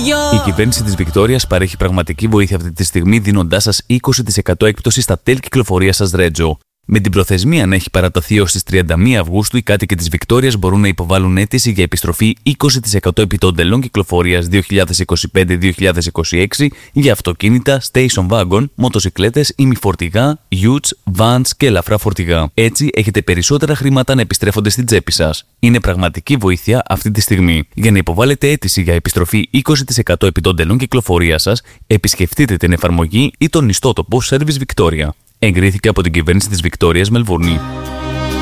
παιδιά! Η κυβέρνηση της Βικτόριας παρέχει πραγματική βοήθεια αυτή τη στιγμή, δίνοντάς σας 20% έκπτωση στα τέλη κυκλοφορίας σας Ρέτζο. Με την προθεσμία να έχει παραταθεί ως τις 31 Αυγούστου, οι κάτοικοι της Βικτόριας μπορούν να υποβάλουν αίτηση για επιστροφή 20% επί των τελών κυκλοφορίας 2025-2026 για αυτοκίνητα, station wagon, μοτοσικλέτες, ημιφορτηγά, utes, vans και ελαφρά φορτηγά. Έτσι, έχετε περισσότερα χρήματα να επιστρέφονται στην τσέπη σας. Είναι πραγματική βοήθεια αυτή τη στιγμή. Για να υποβάλλετε αίτηση για επιστροφή 20% επί των τελών κυκλοφορίας σας, επισκεφτείτε την εφαρμογή ή τον ιστότοπο Service Victoria. Εγκρίθηκε από την κυβέρνηση της Βικτόριας Μελβούρνη.